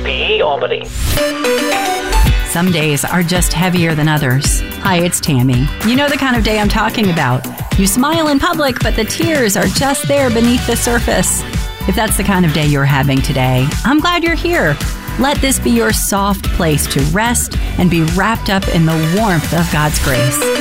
WHPE Albany. Some days are just heavier than others. Hi, it's Tammy. You know the kind of day I'm talking about. You smile in public, but the tears are just there beneath the surface. If that's the kind of day you're having today, I'm glad you're here. Let this be your soft place to rest and be wrapped up in the warmth of God's grace.